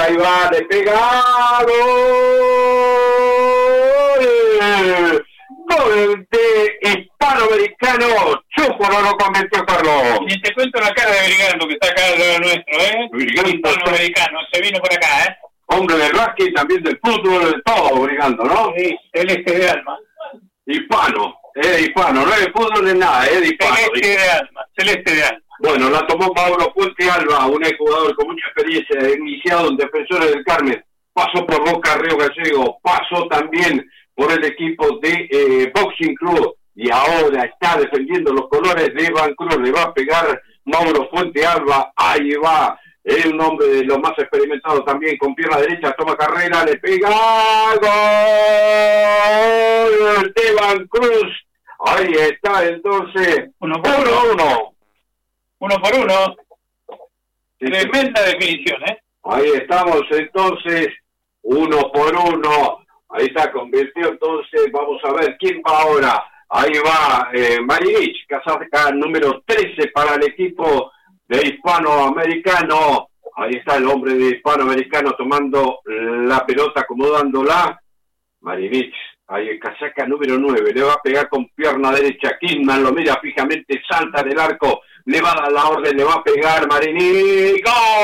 ahí va, le pega. Gol de Hispanoamericano. Chupo no lo convenció, Carlos. Y te cuento la cara de Brigando que está acá al lado nuestro, Brigando. Hispanoamericano, se vino por acá, Hombre del básquet, también del fútbol, de todo, Brigando, ¿no? Sí, celeste de alma. Hispano, hispano, no es de fútbol ni nada, es de hispano. Celeste de alma. Bueno, la tomó Mauro Puente Alba, un exjugador con mucha experiencia, iniciado en Defensores del Carmen, pasó por Boca Río Gallego, pasó también por el equipo de Boxing Club y ahora está defendiendo los colores de Van Cruz. Le va a pegar Mauro Puente Alba, ahí va, es un hombre de los más experimentados también, con pierna derecha, toma carrera, le pega, gol de Van Cruz, ahí está entonces, 1-1. 1-1. Sí, Tremenda definición, Ahí estamos entonces, 1-1. Ahí está, convirtió entonces, vamos a ver quién va ahora. Ahí va Marinich, casaca número 13 para el equipo de Hispanoamericano. Ahí está el hombre de Hispanoamericano tomando la pelota, acomodándola. Marinich, ahí casaca número 9, le va a pegar con pierna derecha. Kidman lo mira fijamente, salta del arco, le va a dar la orden, le va a pegar Marinich.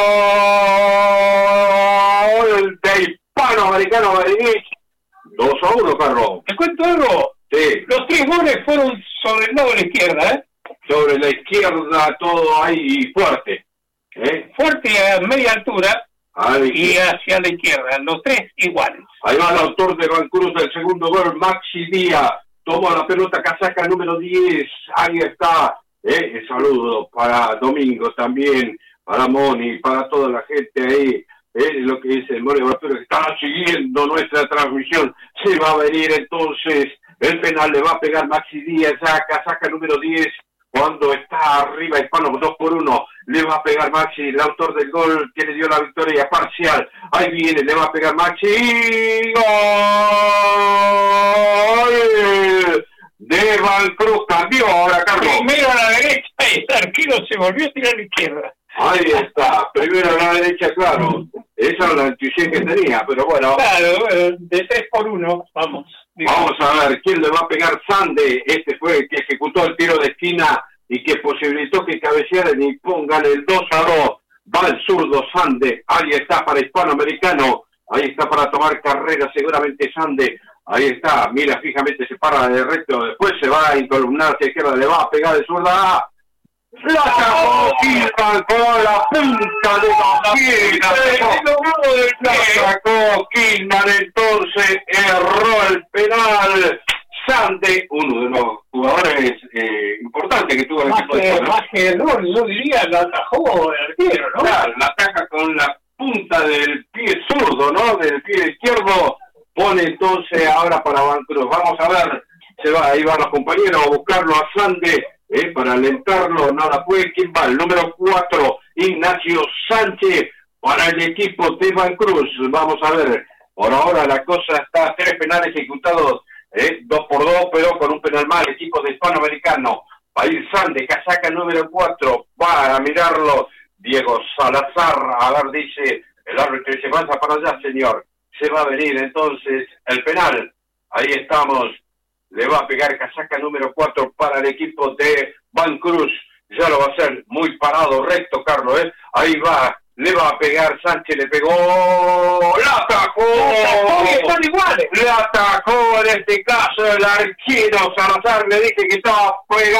¡Gol de Hispanoamericano Marinich! 2-1, Carlos. ¿Te cuento algo? Sí. Los 3 goles fueron sobre el lado de la izquierda, Sobre la izquierda, todo ahí fuerte. Fuerte a media altura Ahí. y hacia la izquierda, los 3 iguales. Ahí va el autor de Van Cruz del segundo gol, Maxi Díaz. Toma la pelota, casaca número 10. Ahí está. El saludo para Domingo también, para Moni, para toda la gente ahí. Lo que dice el Moni Bartolo, que está siguiendo nuestra transmisión. Se va a venir entonces el penal, le va a pegar Maxi Díaz, casaca número 10. Cuando está arriba Hispano 2-1, le va a pegar Maxi, el autor del gol que le dio la victoria parcial. Ahí viene, le va a pegar Maxi. ¡Gol de Van Cruz! Cambió ahora, Carlos. Primero a la derecha y el arquero se volvió a tirar a la izquierda. Ahí está, primero a la derecha, claro. Esa es la intuición que tenía, pero bueno. Claro, de 3-1, vamos. Vamos a ver quién le va a pegar. Sande, este fue el que ejecutó el tiro de esquina y que posibilitó que cabecearan y pongan el 2-2. Va el zurdo Sande, ahí está para Hispanoamericano, ahí está para tomar carrera seguramente Sande, ahí está, mira fijamente, se para de recto, después se va a incolumnar hacia izquierda, le va a pegar de zurda. La sacó Kidman con la punta de la pierna. La sacó Kidman, entonces erró el penal. Sande, uno de los jugadores importantes que tuvo el equipo de más que error, yo diría, la atajó el arquero, ¿no? Claro, la ataca con la punta del pie zurdo, ¿no? Del pie izquierdo. Pone entonces ahora para Van Cruz. Vamos a ver, ahí van los compañeros a buscarlo a Sande. Para alentarlo, nada fue. ¿Quién va? El número 4, Ignacio Sánchez, para el equipo de Van Cruz. Vamos a ver, por ahora la cosa está, 3 penales ejecutados, 2-2, pero con un penal más el equipo de Hispanoamericano. Va a ir Sande, casaca número 4, va a mirarlo Diego Salazar. A ver, dice el árbitro, se pasa para allá, señor. Se va a venir entonces el penal. Ahí estamos. Le va a pegar casaca número 4 para el equipo de Van Cruz. Ya lo va a hacer muy parado, recto, Carlos, Ahí va, le va a pegar Sánchez, le pegó, ¡la atajó! Son iguales. Le atajó en este caso el arquero Salazar, le dije que estaba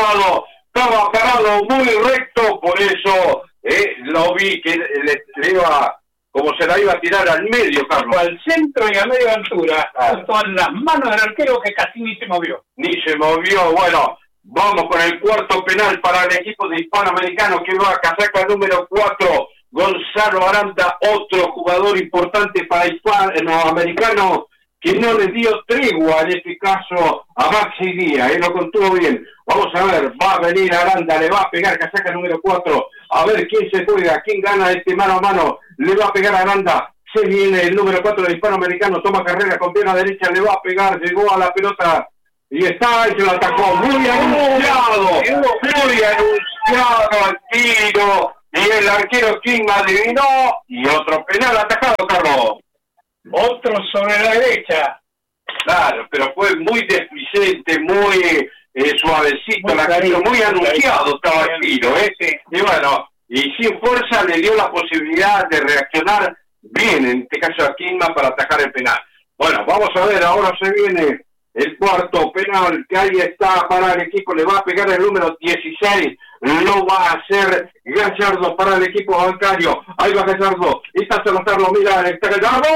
estaba parado muy recto, por eso lo vi que le iba, como se la iba a tirar al medio, Carlos. Al centro y a media altura, junto a las manos del arquero que casi ni se movió. Ni se movió. Bueno, vamos con el cuarto penal para el equipo de Hispanoamericano que va a casaca número 4, Gonzalo Aranda, otro jugador importante para Hispanoamericano que no le dio tregua en este caso a Maxi Díaz, lo contuvo bien. Vamos a ver, va a venir Aranda, le va a pegar casaca número 4, a ver quién se juega, quién gana este mano a mano, le va a pegar a Aranda, se viene el número 4 del Hispanoamericano, toma carrera con pierna derecha, le va a pegar, llegó a la pelota y está, y se lo atacó, muy anunciado el tiro y el arquero King adivinó, y otro penal atajado, Carlos. Otro sobre la derecha. Claro, pero fue muy desplicente, muy suavecito, muy anunciado estaba el tiro, Sí. Y bueno, y sin fuerza le dio la posibilidad de reaccionar bien, en este caso a Kingma, para atajar el penal. Bueno, vamos a ver, ahora se viene el cuarto penal, que ahí está para el equipo, le va a pegar el número 16, lo va a hacer Gallardo para el equipo bancario. Ahí va Gallardo, y está Salazar, lo mira, está Gallardo.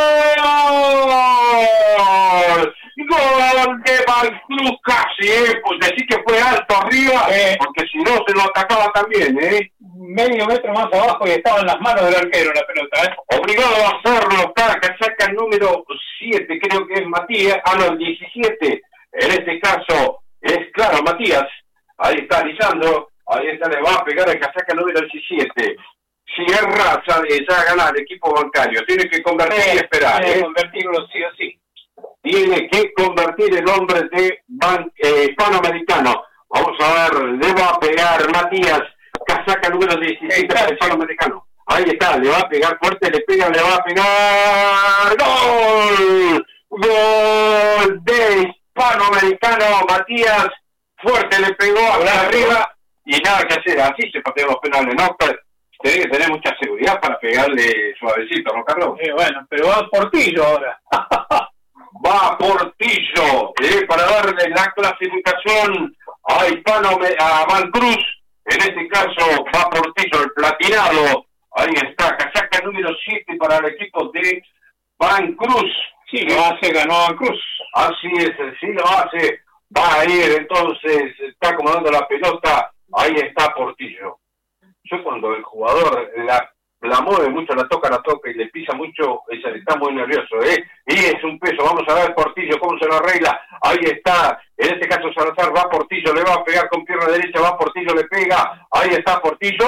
¡Gol! ¡Gol de Vancruz! Casi, pues decir que fue alto arriba, porque si no se lo atacaba también, Medio metro más abajo y estaba en las manos del arquero la pelota, Obligado a hacerlo, está, que saca el número 7, creo que es Matías, el 17, en este caso es, claro, Matías, ahí está Lisandro, ahí está, le va a pegar el casaca número 17. Si erra, ya gana el equipo bancario, tiene que convertir y esperar. Tiene que convertirlo sí o sí. Tiene que convertir el hombre de Panamericano. Vamos a ver, le va a pegar Matías, casaca número 17 para el Panamericano. Ahí está, le va a pegar fuerte, le pega, le va a pegar. ¡Gol! ¡Gol de Hispanoamericano! Matías, fuerte le pegó hacia arriba y nada que hacer, así se patean los penales, ¿no? Tiene que tener mucha seguridad para pegarle suavecito, ¿no, Carlos? Bueno, pero va Portillo ahora. Va Portillo, para darle la clasificación a Vancruz. En este caso va Portillo, el platinado. Ahí está, casaca número 7 para el equipo de Vancruz. Sí, lo hace, ganó Vancruz. Así es, sí lo hace. Va a ir, entonces, está acomodando la pelota. Ahí está Portillo. Yo cuando el jugador la mueve mucho, la toca y le pisa mucho, está muy nervioso, y es un peso. Vamos a ver Portillo cómo se lo arregla. Ahí está, en este caso Salazar, va Portillo, le va a pegar con pierna derecha, va Portillo, le pega, ahí está Portillo.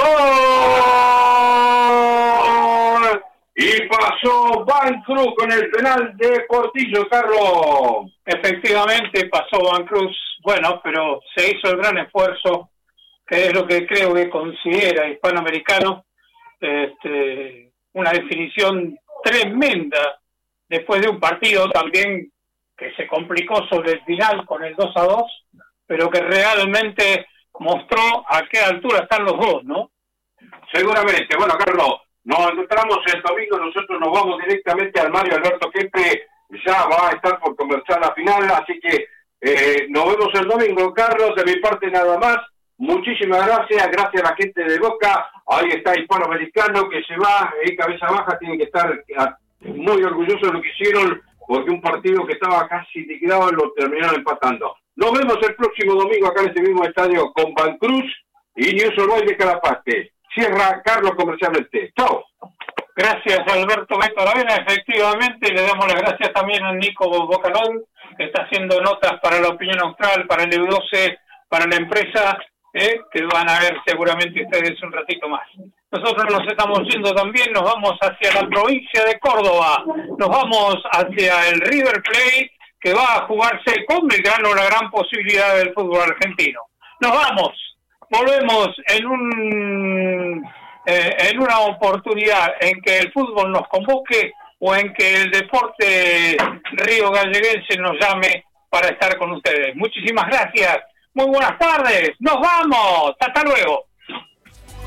¡Oh! Y pasó Vancruz con el penal de Portillo, Carlos. Efectivamente pasó Vancruz, bueno, pero se hizo el gran esfuerzo, que es lo que creo que considera Hispanoamericano, una definición tremenda después de un partido también que se complicó sobre el final con el 2-2, pero que realmente mostró a qué altura están los dos, ¿no? Seguramente. Bueno, Carlos, nos encontramos el domingo, nosotros nos vamos directamente al Mario Alberto Kempe, ya va a estar por conversar la final, así que nos vemos el domingo, Carlos, de mi parte nada más. Muchísimas gracias a la gente de Boca. Ahí está Hispanoamericano que se va en cabeza baja, tiene que estar muy orgulloso de lo que hicieron, porque un partido que estaba casi liquidado lo terminaron empatando. Nos vemos el próximo domingo acá en este mismo estadio con Vancruz y News All Boys de Calafate. Cierra Carlos comercialmente. Chao. Gracias Alberto Beto Aravena, efectivamente le damos las gracias también a Nico Bocalón, que está haciendo notas para la Opinión Austral, para el EU12, para la empresa, que van a ver seguramente ustedes un ratito más. Nosotros nos estamos yendo también, nos vamos hacia la provincia de Córdoba, nos vamos hacia el River Plate, que va a jugarse con Belgrano la gran posibilidad del fútbol argentino. Nos vamos, volvemos en una oportunidad en que el fútbol nos convoque o en que el deporte río galleguense nos llame para estar con ustedes. Muchísimas gracias. Muy buenas tardes, nos vamos, hasta luego.